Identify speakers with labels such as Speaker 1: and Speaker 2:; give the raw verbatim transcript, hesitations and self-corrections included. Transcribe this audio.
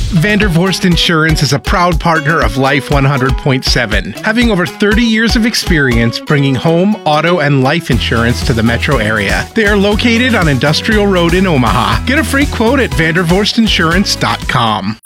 Speaker 1: Vandervorst Insurance is a proud partner of Life one hundred point seven, having over thirty years of experience bringing home, auto, and life insurance to the metro area. They are located on Industrial Road in Omaha. Get a free quote at vandervorst insurance dot com.